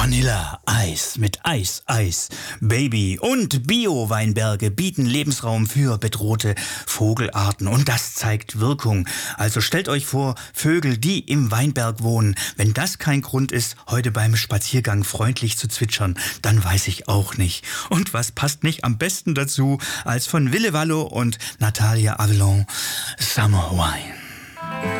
Vanilla, Eis mit Eis. Baby und Bio-Weinberge bieten Lebensraum für bedrohte Vogelarten und das zeigt Wirkung. Also stellt euch vor, Vögel, die im Weinberg wohnen. Wenn das kein Grund ist, heute beim Spaziergang freundlich zu zwitschern, dann weiß ich auch nicht. Und was passt nicht am besten dazu als von Ville Valo und Natalia Avalon Summer Wine.